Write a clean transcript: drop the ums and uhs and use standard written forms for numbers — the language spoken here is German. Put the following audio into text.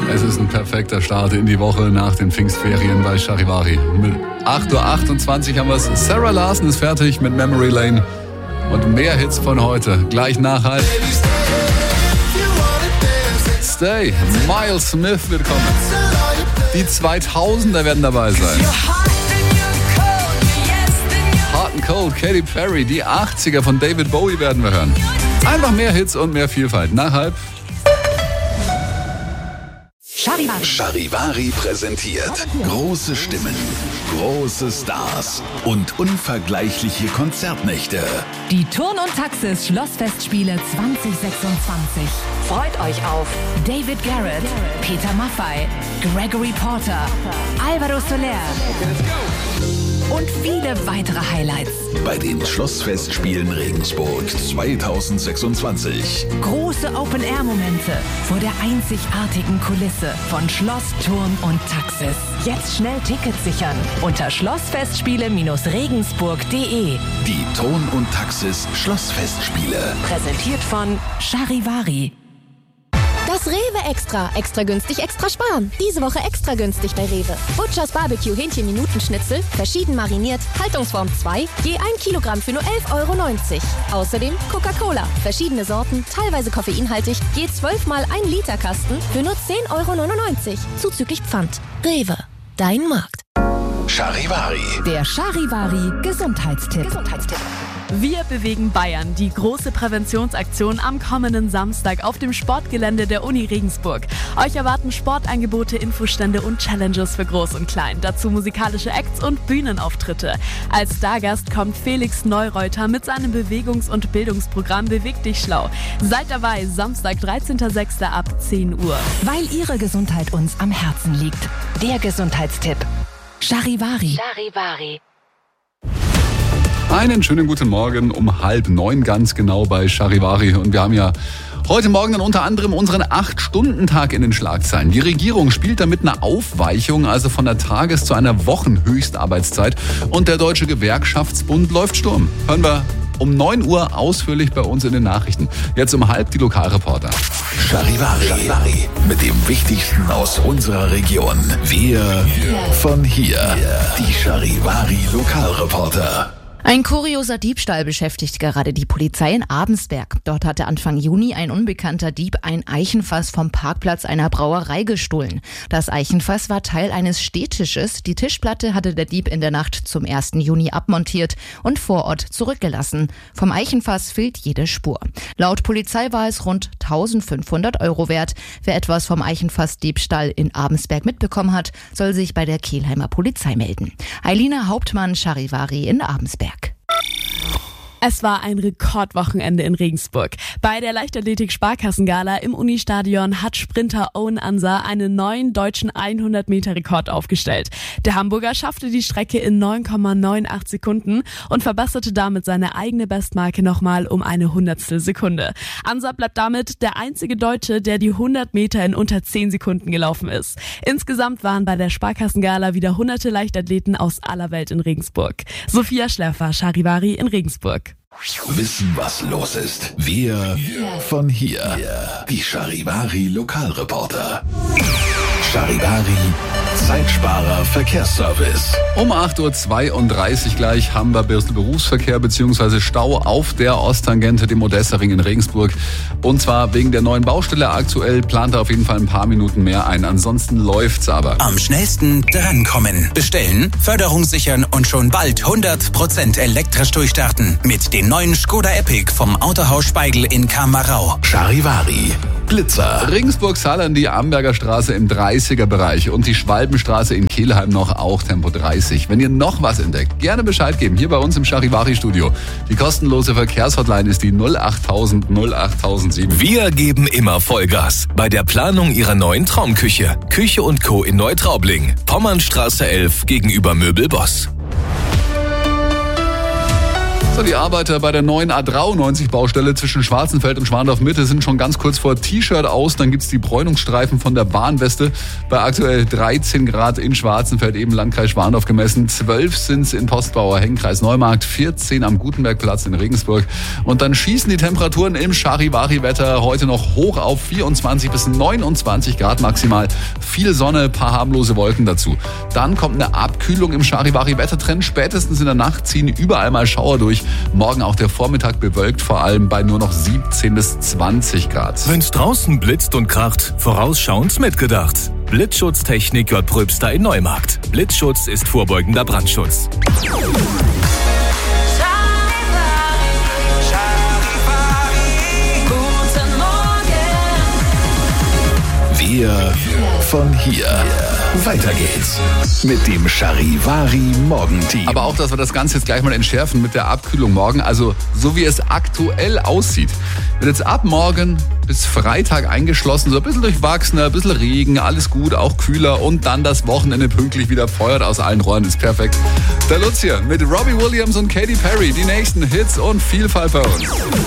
Es ist ein perfekter Start in die Woche nach den Pfingstferien bei Charivari. Mit 8.28 Uhr haben wir es. Sarah Larson ist fertig mit Memory Lane. Und mehr Hits von heute. Gleich nach halb. Stay. Miles Smith wird kommen. Die 2000er werden dabei sein. Hot and Cold, Katy Perry. Die 80er von David Bowie werden wir hören. Einfach mehr Hits und mehr Vielfalt. Nach halb. Charivari präsentiert große Stimmen, große Stars und unvergleichliche Konzertnächte. Die Turn- und Taxis Schlossfestspiele 2026. Freut euch auf David Garrett, Peter Maffay, Gregory Porter, Alvaro Soler und viele weitere Highlights. Bei den Schlossfestspielen Regensburg 2026. Große Open-Air-Momente vor der einzigartigen Kulisse von Schloss, Turn und Taxis. Jetzt schnell Tickets sichern unter schlossfestspiele-regensburg.de. Die Ton- und Taxis Schlossfestspiele. Präsentiert von Charivari. Das Rewe Extra. Extra günstig, extra sparen. Diese Woche extra günstig bei Rewe. Butchers Barbecue Hähnchen-Minutenschnitzel, verschieden mariniert, Haltungsform 2, je 1 Kilogramm für nur 11,90 €. Außerdem Coca-Cola, verschiedene Sorten, teilweise koffeinhaltig, je 12 mal 1 Liter Kasten für nur 10,99 €. Zuzüglich Pfand. Rewe, dein Markt. Charivari. Der Charivari Gesundheitstipp. Wir bewegen Bayern, die große Präventionsaktion am kommenden Samstag auf dem Sportgelände der Uni Regensburg. Euch erwarten Sportangebote, Infostände und Challenges für Groß und Klein. Dazu musikalische Acts und Bühnenauftritte. Als Stargast kommt Felix Neureuter mit seinem Bewegungs- und Bildungsprogramm Beweg dich schlau. Seid dabei, Samstag, 13.06. ab 10 Uhr. Weil Ihre Gesundheit uns am Herzen liegt. Der Gesundheitstipp. Charivari. Einen schönen guten Morgen um 8:30 ganz genau bei Charivari. Und wir haben ja heute Morgen dann unter anderem unseren 8-Stunden-Tag in den Schlagzeilen. Die Regierung spielt damit eine Aufweichung, also von der Tages- zu einer Wochenhöchstarbeitszeit. Und der Deutsche Gewerkschaftsbund läuft Sturm. Hören wir um 9 Uhr ausführlich bei uns in den Nachrichten. Jetzt um 8:30 die Lokalreporter. Charivari. Mit dem Wichtigsten aus unserer Region. Wir von hier. Die Charivari Lokalreporter. Ein kurioser Diebstahl beschäftigt gerade die Polizei in Abensberg. Dort hatte Anfang Juni ein unbekannter Dieb ein Eichenfass vom Parkplatz einer Brauerei gestohlen. Das Eichenfass war Teil eines Stehtisches. Die Tischplatte hatte der Dieb in der Nacht zum 1. Juni abmontiert und vor Ort zurückgelassen. Vom Eichenfass fehlt jede Spur. Laut Polizei war es rund 1.500 € wert. Wer etwas vom Eichenfass-Diebstahl in Abensberg mitbekommen hat, soll sich bei der Kelheimer Polizei melden. Eilina Hauptmann, Charivari in Abensberg. Es war ein Rekordwochenende in Regensburg. Bei der Leichtathletik-Sparkassengala im Unistadion hat Sprinter Owen Ansa einen neuen deutschen 100-Meter-Rekord aufgestellt. Der Hamburger schaffte die Strecke in 9,98 Sekunden und verbesserte damit seine eigene Bestmarke nochmal um eine Hundertstel Sekunde. Ansa bleibt damit der einzige Deutsche, der die 100 Meter in unter 10 Sekunden gelaufen ist. Insgesamt waren bei der Sparkassengala wieder hunderte Leichtathleten aus aller Welt in Regensburg. Sophia Schläfer, Charivari in Regensburg. Wissen, was los ist. Wir von hier. Die Charivari Lokalreporter. Charivari Zeitsparer Verkehrsservice. Um 8:32 Uhr gleich haben wir ein bisschen Berufsverkehr bzw. Stau auf der Osttangente, dem Odessa-Ring in Regensburg. Und zwar wegen der neuen Baustelle. Aktuell plant er auf jeden Fall ein paar Minuten mehr ein. Ansonsten läuft's aber. Am schnellsten drankommen. Bestellen, Förderung sichern und schon bald 100% elektrisch durchstarten. Mit den neuen Skoda Epic vom Autohaus Speigl in Kamarau. Charivari Blitzer. Regensburg-Saarland, die Amberger Straße im 30er-Bereich und die Schwalbenstraße in Kelheim noch auch Tempo 30. Wenn ihr noch was entdeckt, gerne Bescheid geben, hier bei uns im Charivari-Studio. Die kostenlose Verkehrshotline ist die 08000 08007. Wir geben immer Vollgas bei der Planung Ihrer neuen Traumküche. Küche & Co. in Neutraubling. Pommernstraße 11 gegenüber Möbelboss. So, die Arbeiter bei der neuen A93-Baustelle zwischen Schwarzenfeld und Schwandorf-Mitte sind schon ganz kurz vor T-Shirt aus. Dann gibt's die Bräunungsstreifen von der Warnweste bei aktuell 13 Grad in Schwarzenfeld, eben Landkreis Schwandorf gemessen. 12 sind's in Postbauer Henk, Kreis Neumarkt, 14 am Gutenbergplatz in Regensburg. Und dann schießen die Temperaturen im Charivari-Wetter heute noch hoch auf 24 bis 29 Grad maximal. Viel Sonne, paar harmlose Wolken dazu. Dann kommt eine Abkühlung im Charivari-Wettertrend. Spätestens in der Nacht ziehen überall mal Schauer durch. Morgen auch der Vormittag bewölkt, vor allem bei nur noch 17 bis 20 Grad. Wenn's draußen blitzt und kracht, vorausschauend mitgedacht. Blitzschutztechnik J. Pröbster in Neumarkt. Blitzschutz ist vorbeugender Brandschutz. Wir von hier. Weiter geht's mit dem Charivari Morgenteam. Aber auch, dass wir das Ganze jetzt gleich mal entschärfen mit der Abkühlung morgen. Also so wie es aktuell aussieht, wird jetzt ab morgen bis Freitag eingeschlossen. So ein bisschen durchwachsener, ein bisschen Regen, alles gut, auch kühler. Und dann das Wochenende pünktlich wieder feuert aus allen Rohren. Ist perfekt. Der Lutz hier mit Robbie Williams und Katy Perry. Die nächsten Hits und Vielfalt bei uns.